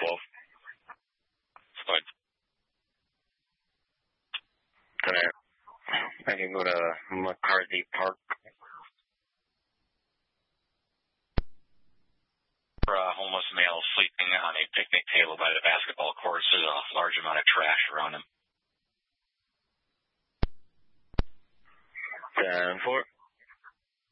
12. Fine. I can go to McCarthy Park. A homeless male sleeping on a picnic table by the basketball courts. There's a large amount of trash around him. 10-4.